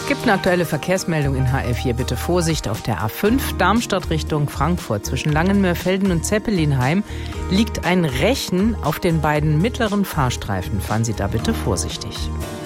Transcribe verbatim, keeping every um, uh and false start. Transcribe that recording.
Gibt eine aktuelle Verkehrsmeldung in H F vier. Bitte Vorsicht auf der A fünf, Darmstadt Richtung Frankfurt. Zwischen Langenmörfelden und Zeppelinheim liegt ein Rechen auf den beiden mittleren Fahrstreifen. Fahren Sie da bitte vorsichtig.